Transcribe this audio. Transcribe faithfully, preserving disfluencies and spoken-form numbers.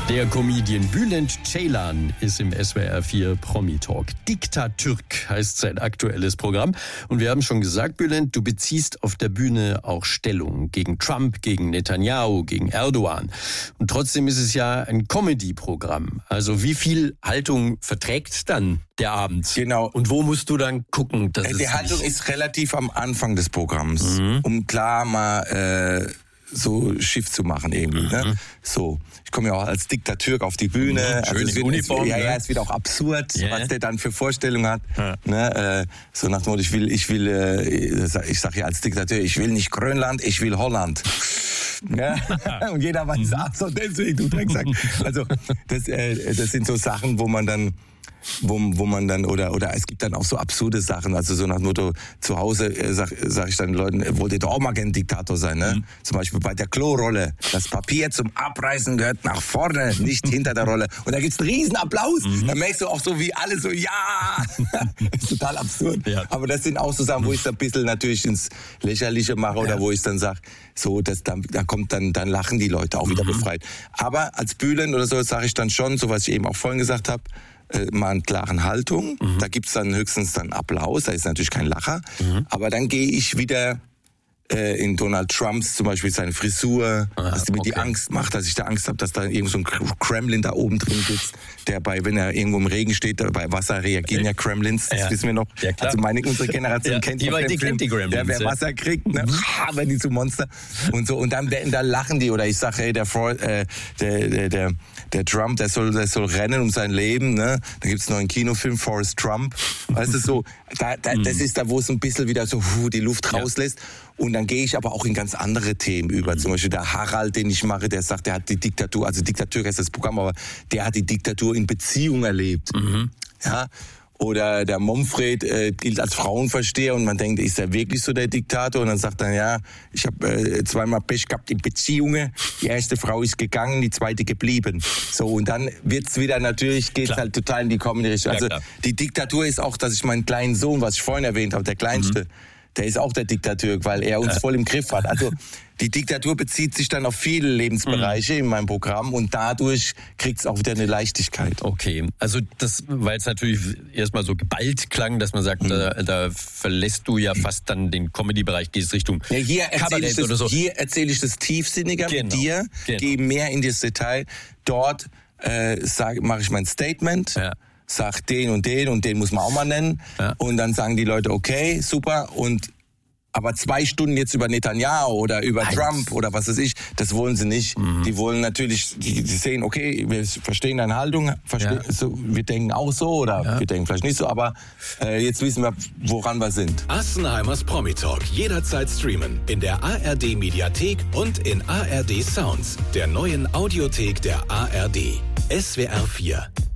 Der Comedian Bülent Ceylan ist im S W R vier Promi-Talk. Diktatürk heißt sein aktuelles Programm. Und wir haben schon gesagt, Bülent, du beziehst auf der Bühne auch Stellung gegen Trump, gegen Netanyahu, gegen Erdogan. Und trotzdem ist es ja ein Comedy-Programm. Also wie viel Haltung verträgt dann der Abend? Genau. Und wo musst du dann gucken? Dass Die es Haltung nicht... ist relativ am Anfang des Programms, Mhm. um klar mal äh, so Schiff zu machen irgendwie. Mhm. Ne? So, ich komme ja auch als Diktatürk auf die Bühne. Mhm, also schöne es wird, Uniform, es, ja, ne? ja, es wird auch absurd, Ja. was der dann für Vorstellungen hat. Ja. Ne? Äh, so nach dem Motto, ich will, ich will, äh, ich sage ja als Diktator, ich will nicht Grönland, ich will Holland. Ja? Und jeder weiß, ach so, deswegen, du Drecksack. Also das, äh, das sind so Sachen, wo man dann Wo, wo man dann, oder, oder es gibt dann auch so absurde Sachen, also so nach dem Motto, zu Hause äh, sag, sag ich dann den Leuten, äh, wollt ihr doch auch mal gerne Diktator sein, ne? Mhm. Zum Beispiel bei der Klorolle, das Papier zum Abreißen gehört nach vorne, nicht hinter der Rolle. Und da gibt's einen riesen Applaus, mhm. Dann merkst du auch so, wie alle so, ja, das ist total absurd. Ja. Aber das sind auch so Sachen, wo ich es ein bisschen natürlich ins Lächerliche mache, oder ja. wo ich dann sage, so, dass dann, da kommt dann, dann lachen die Leute auch wieder mhm. befreit. Aber als Bülent oder so sage ich dann schon, so was ich eben auch vorhin gesagt habe, Äh, mal eine klare Haltung. Mhm. Da gibt's dann höchstens dann Applaus, da ist natürlich kein Lacher. Mhm. Aber dann gehe ich wieder äh, in Donald Trumps zum Beispiel seine Frisur, ah, dass die mir okay. die Angst macht, dass ich da Angst habe, dass da irgend so ein Kremlin da oben drin sitzt, der bei, wenn er irgendwo im Regen steht, bei Wasser reagieren ja Kremlins, das ja. wissen wir noch. Ja, also meine, unsere Generation ja, kennt die, die, die kennt die Gremlins. Ja, wer Wasser kriegt, ne, wenn die zu Monster und so. Und dann da lachen die, oder ich sage, hey, der, äh, der, der, der, der Trump, der soll, der soll rennen um sein Leben, ne? Da gibt's noch einen Kinofilm, Forrest Trump. Weißt du, so, da, da, das ist da, wo es ein bisschen wieder so puh, die Luft rauslässt. Und dann gehe ich aber auch in ganz andere Themen über. Mhm. Zum Beispiel der Harald, den ich mache, der sagt, der hat die Diktatur, also Diktatur heißt das Programm, aber der hat die Diktatur in Beziehung erlebt. Mhm. Ja. Oder der Momfred äh, gilt als Frauenversteher und man denkt, ist er wirklich so der Diktator? Und dann sagt er, ja, ich habe äh, zweimal Pech gehabt in Beziehungen. Die erste Frau ist gegangen, die zweite geblieben. So, und dann wird's wieder, natürlich geht's klar. halt total in die kommende Richtung. Also ja, die Diktatur ist auch, dass ich meinen kleinen Sohn, was ich vorhin erwähnt habe, der Kleinste, mhm. der ist auch der Diktator, weil er uns ja. voll im Griff hat. Also die Diktatur bezieht sich dann auf viele Lebensbereiche mhm. in meinem Programm und dadurch kriegt es auch wieder eine Leichtigkeit. Okay, also das, weil es natürlich erstmal so geballt klang, dass man sagt, mhm. da, da verlässt du ja fast dann den Comedy-Bereich, gehst Richtung ja, hier erzähle ich, das, so. hier erzähl ich das tiefsinniger genau. mit dir, genau. gehe mehr in das Detail. Dort äh, mache ich mein Statement. Ja. Sag den und den und den muss man auch mal nennen. Ja. Und dann sagen die Leute, okay, super. Und aber zwei Stunden jetzt über Netanyahu oder über Eins. Trump oder was weiß ich, das wollen sie nicht. Mhm. Die wollen natürlich, die, die sehen, okay, wir verstehen deine Haltung, verstehen, ja. so, wir denken auch so oder ja. wir denken vielleicht nicht so, aber äh, jetzt wissen wir, woran wir sind. Assenheimers Promi-Talk jederzeit streamen in der A R D Mediathek und in A R D Sounds, der neuen Audiothek der A R D. S W R vier